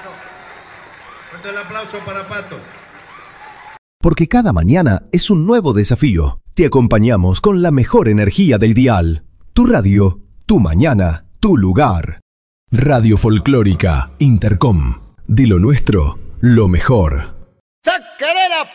Fuerte el aplauso para Pato. Porque cada mañana es un nuevo desafío. Te acompañamos con la mejor energía del dial. Tu radio, tu mañana, tu lugar. Radio Folclórica Intercom. De lo nuestro, lo mejor. ¡Chacarera!